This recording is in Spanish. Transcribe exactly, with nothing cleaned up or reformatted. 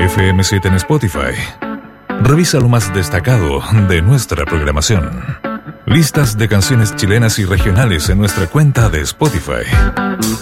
F M siete en Spotify. Revisa lo más destacado de nuestra programación. Listas de canciones chilenas y regionales en nuestra cuenta de Spotify.